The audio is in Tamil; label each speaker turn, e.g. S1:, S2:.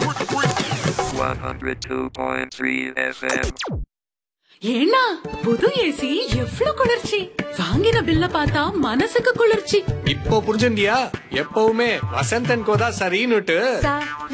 S1: 102.3 FM.
S2: ஏன்னா புது ஏசி எவ்ளோ குளிர்ச்சி வாங்கின பில்ல பார்த்தா மனசுக்கு குளிர்ச்சி.
S3: இப்போ புரிஞ்சுண்டியா? எப்பவுமே வசந்தன் கோதா சரின்னுட்டு.